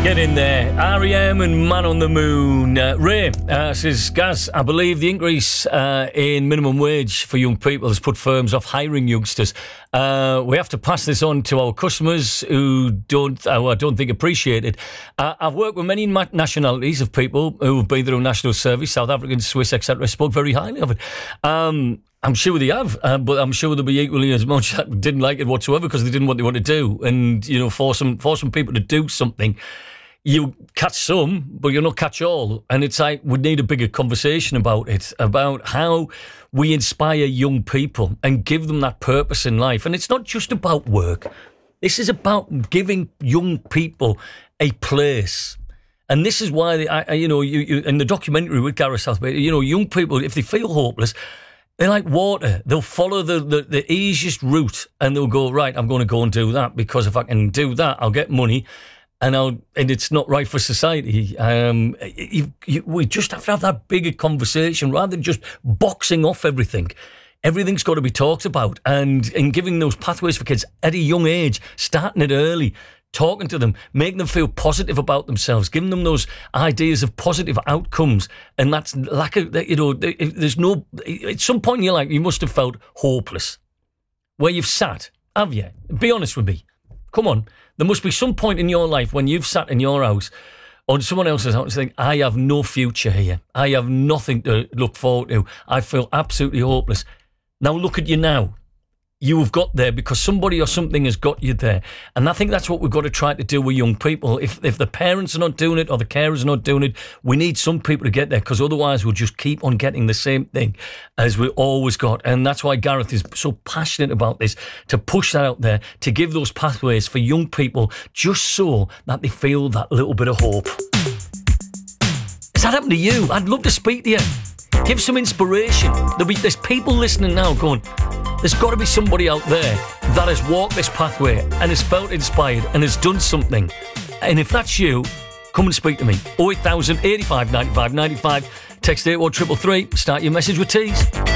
Get in there. R.E.M. and Man on the Moon. Ray says, Gaz, I believe the increase in minimum wage for young people has put firms off hiring youngsters. We have to pass this on to our customers who I don't think appreciate it. I've worked with many nationalities of people who have been through national service, South African, Swiss, etc. Spoke very highly of it. I'm sure they have, but I'm sure there'll be equally as much that didn't like it whatsoever because they didn't what they want to do. And, you know, for some people to do something, you catch some, but you'll not catch all. And it's like we need a bigger conversation about it, about how we inspire young people and give them that purpose in life. And it's not just about work. This is about giving young people a place. And this is why, you in the documentary with Gareth Southgate, you know, young people, if they feel hopeless, they're like water. They'll follow the easiest route and they'll go, right, I'm going to go and do that because if I can do that, I'll get money. And it's not right for society. We just have to have that bigger conversation rather than just boxing off everything. Everything's got to be talked about and giving those pathways for kids at a young age, starting it early, talking to them, making them feel positive about themselves, giving them those ideas of positive outcomes. And that's lack of, there's no, at some point in your life, you must have felt hopeless. Where you've sat, have you? Be honest with me. Come on. There must be some point in your life when you've sat in your house or someone else's house and think, I have no future here. I have nothing to look forward to. I feel absolutely hopeless. Now look at you now. You have got there because somebody or something has got you there. And I think that's what we've got to try to do with young people. If the parents are not doing it or the carers are not doing it, we need some people to get there because otherwise we'll just keep on getting the same thing as we always got. And that's why Gareth is so passionate about this, to push that out there, to give those pathways for young people just so that they feel that little bit of hope. Has that happened to you? I'd love to speak to you. Give some inspiration. There's people listening now going, there's got to be somebody out there that has walked this pathway and has felt inspired and has done something. And if that's you, come and speak to me. 08000 85 95 95. Text 81333. Start your message with T's.